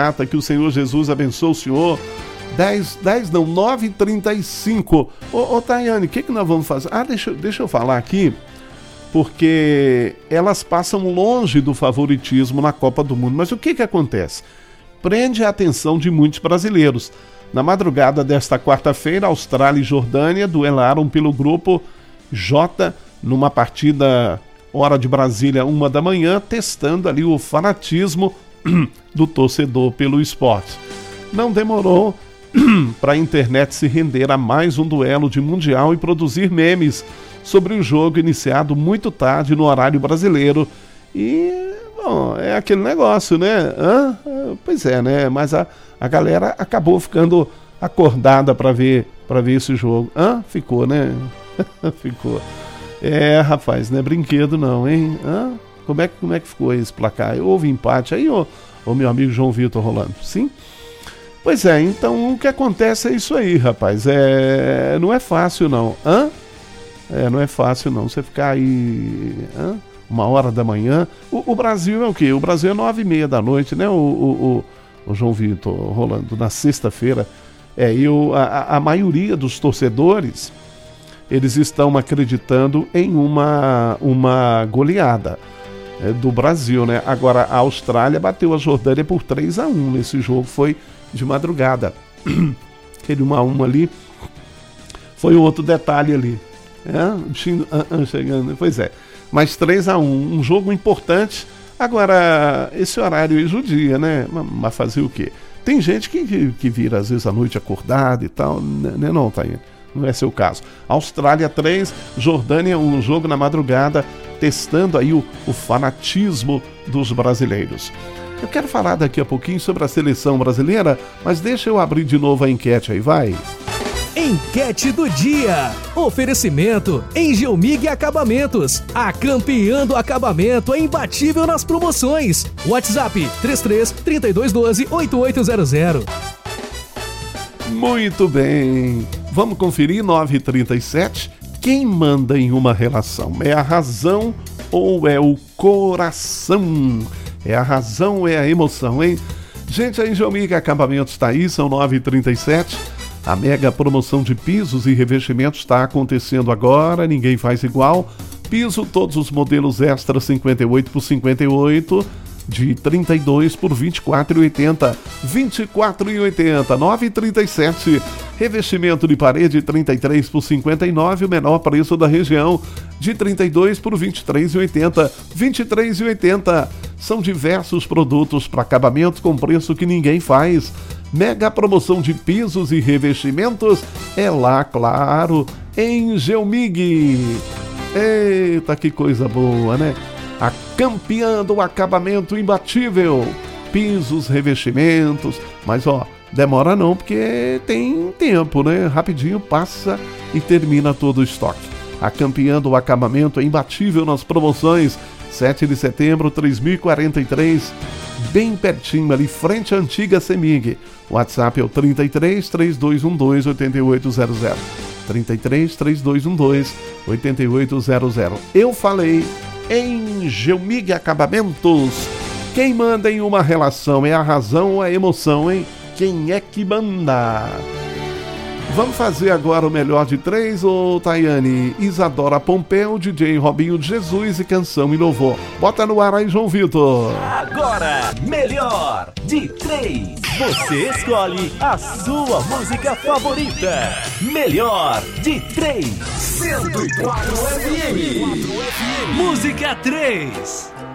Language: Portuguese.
Renata, que o Senhor Jesus abençoe o senhor. 9h35. Ô Tayane, o que nós vamos fazer? Deixa eu falar aqui, porque elas passam longe do favoritismo na Copa do Mundo. Mas o que acontece? Prende a atenção de muitos brasileiros. Na madrugada desta quarta-feira, Austrália e Jordânia duelaram pelo grupo J numa partida hora de Brasília, 1 da manhã, testando ali o fanatismo do torcedor pelo esporte. Não demorou para a internet se render a mais um duelo de mundial e produzir memes sobre o jogo iniciado muito tarde no horário brasileiro. E, bom, é aquele negócio, né? Pois é, né? Mas a galera acabou ficando acordada para ver esse jogo. Ficou, né? Ficou. Rapaz, não é brinquedo não, hein? Como é que ficou esse placar? Houve empate aí, ô meu amigo João Vitor Rolando? Sim? Pois é, então o que acontece é isso aí, rapaz. Não é fácil não. Não é fácil não. Você ficar aí 1h da manhã. O Brasil é o quê? O Brasil é 9h30 da noite, né? O João Vitor Rolando, na sexta-feira. A maioria dos torcedores, eles estão acreditando em uma goleada do Brasil, né? Agora, a Austrália bateu a Jordânia por 3-1 nesse jogo, foi de madrugada. Aquele 1-1 ali foi outro detalhe ali. Chegando, pois é. Mas 3-1, um jogo importante. Agora, esse horário aí judia, né? Mas fazer o quê? Tem gente que vira às vezes à noite acordada e tal, né? Não, tá aí. Não é seu caso. Austrália 3, Jordânia, um jogo na madrugada, testando aí o fanatismo dos brasileiros. Eu quero falar daqui a pouquinho sobre a seleção brasileira, mas deixa eu abrir de novo a enquete aí, vai. Enquete do dia. Oferecimento Engelmig Acabamentos. A campeã do acabamento é imbatível nas promoções. WhatsApp 33 3212 8800. Muito bem. Vamos conferir 9h37. Quem manda em uma relação? É a razão ou é o coração? É a razão ou é a emoção, hein? Gente, a Engelmig Acabamentos está aí, são 9h37. A mega promoção de pisos e revestimentos está acontecendo agora, ninguém faz igual. Piso, todos os modelos extra 58 por 58, de 32 por 24,80. 24,80, 9,37. Revestimento de parede 33 por 59, o menor preço da região, de 32 por 23,80. 23,80. São diversos produtos para acabamento com preço que ninguém faz. Mega promoção de pisos e revestimentos é lá, claro, em Engelmig. Eita, que coisa boa, né? A campeã do acabamento imbatível. Pisos, revestimentos, mas demora não, porque tem tempo, né? Rapidinho passa e termina todo o estoque. A campeã do acabamento é imbatível nas promoções. 7 de setembro, 3043, bem pertinho ali, frente à antiga Semig. O WhatsApp é o 33 3212 8800. 33 3212 8800. Eu falei em Engelmig Acabamentos. Quem manda em uma relação é a razão ou a emoção, hein? Quem é que manda? Vamos fazer agora o melhor de três, ô Tayane? Isadora Pompeu, DJ Robinho de Jesus e Canção e Louvor. Bota no ar aí, João Vitor. Agora, melhor de três. Você escolhe a sua música favorita. Melhor de três. 104 FM. Música 3.